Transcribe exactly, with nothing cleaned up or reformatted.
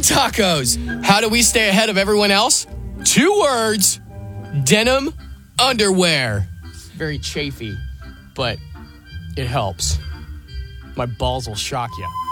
tacos. How do we stay ahead of everyone else? Two words. Denim underwear. Very chafy, but it helps. My balls will shock you.